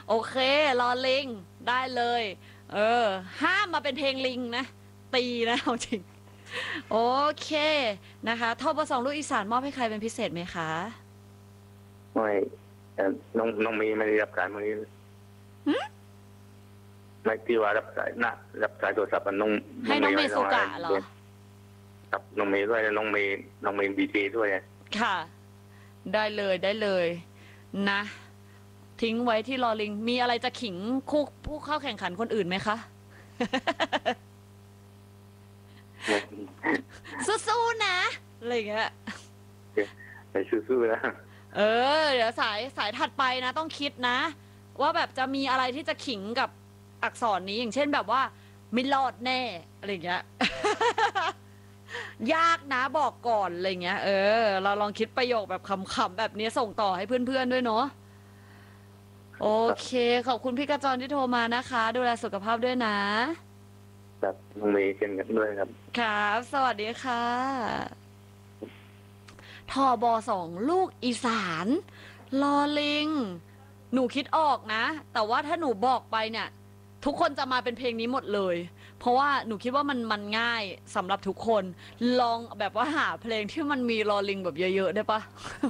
โอเคลอลิงได้เลยเออห้ามมาเป็นเพลงลิงนะตีนะเอาจริงโอเคนะคะทบ2ลูกอีสานมอบให้ใครเป็นพิเศษไหมคะไม่น้องมีไม่ได้รับสายมือไม่ที่ว่ารับสายนะรับสายโทรศัพท์น้องให้น้องเมสุกะเหรอกับน้องเมย์ด้วยน้องเมย์บีเจด้วยค่ะได้เลยได้เลยนะทิ้งไว้ที่ลอลิงมีอะไรจะขิงคู่ผู้เข้าแข่งขันคนอื่นไหมคะ สู้ๆนะอะไรอย่างเงี้ยไปสู้ๆนะเดี๋ยวสายถัดไปนะต้องคิดนะว่าแบบจะมีอะไรที่จะขิงกับอักษรนี้อย่างเช่นแบบว่าไม่รอดแน่อะไรอย่างเงี้ย ยากนะบอกก่อนอะไรเงี้ยเราลองคิดประโยคแบบขำๆแบบนี้ส่งต่อให้เพื่อนๆด้วยเนาะโอเคขอบคุณพี่กระจรที่โทรมานะคะดูแลสุขภาพด้วยนะครับน้องเมย์เช่นกันด้วยครับครับสวัสดีค่ะทบ2ลูกอีสานลอลิงหนูคิดออกนะแต่ว่าถ้าหนูบอกไปเนี่ยทุกคนจะมาเป็นเพลงนี้หมดเลยเพราะว่าหนูคิดว่ามันง่ายสำหรับทุกคนลองแบบว่าหาเพลงที่มันมีลอลิงแบบเยอะๆได้ปะ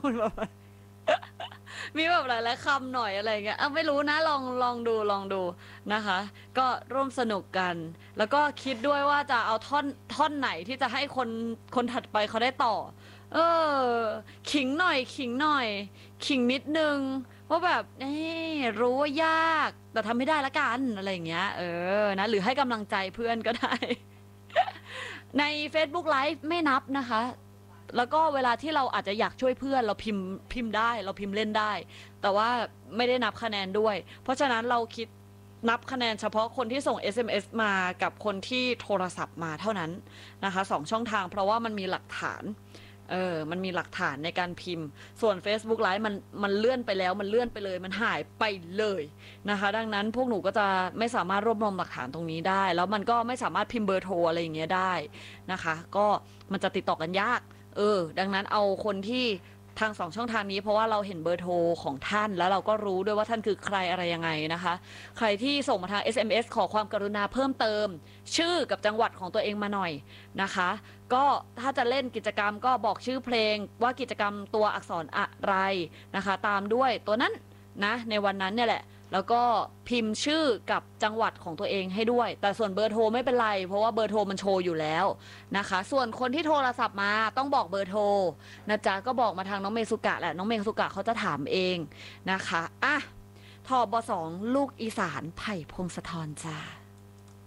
มีแบบหลายๆคำหน่อยอะไรเงี้ยไม่รู้นะลองดูนะคะก็ร่วมสนุกกันแล้วก็คิดด้วยว่าจะเอาท่อนไหนที่จะให้คนถัดไปเขาได้ต่อเออขิงหน่อยขิงนิดนึงว่าแบบรู้ว่ายากแต่ทำไม่ได้ละกันอะไรอย่างเงี้ยนะหรือให้กำลังใจเพื่อนก็ได้ ใน Facebook Live ไม่นับนะคะแล้วก็เวลาที่เราอาจจะอยากช่วยเพื่อนเราพิมพ์ได้เราพิมพ์เล่นได้แต่ว่าไม่ได้นับคะแนนด้วยเพราะฉะนั้นเราคิดนับคะแนนเฉพาะคนที่ส่ง SMS มากับคนที่โทรศัพท์มาเท่านั้นนะคะ2ช่องทางเพราะว่ามันมีหลักฐานมันมีหลักฐานในการพิมพ์ส่วน Facebook Live มันเลื่อนไปแล้วมันเลื่อนไปเลยมันหายไปเลยนะคะดังนั้นพวกหนูก็จะไม่สามารถรวบรวมหลักฐานตรงนี้ได้แล้วมันก็ไม่สามารถพิมพ์เบอร์โทรอะไรอย่างเงี้ยได้นะคะก็มันจะติดต่อกันยากดังนั้นเอาคนที่ทาง2ช่องทางนี้เพราะว่าเราเห็นเบอร์โทรของท่านแล้วเราก็รู้ด้วยว่าท่านคือใครอะไรยังไงนะคะใครที่ส่งมาทาง SMS ขอความกรุณาเพิ่มเติมชื่อกับจังหวัดของตัวเองมาหน่อยนะคะก็ถ้าจะเล่นกิจกรรมก็บอกชื่อเพลงว่ากิจกรรมตัวอักษรอะไรนะคะตามด้วยตัวนั้นนะในวันนั้นเนี่ยแหละแล้วก็พิมพ์ชื่อกับจังหวัดของตัวเองให้ด้วยแต่ส่วนเบอร์โทรไม่เป็นไรเพราะว่าเบอร์โทรมันโชว์อยู่แล้วนะคะส่วนคนที่โทรศัพท์มาต้องบอกเบอร์โทรนะจ๊ะก็บอกมาทางน้องเมสุกะแหละน้องเมสุกะเขาจะถามเองนะคะทบ2ลูกอีสานไผ่พงศธรจ้า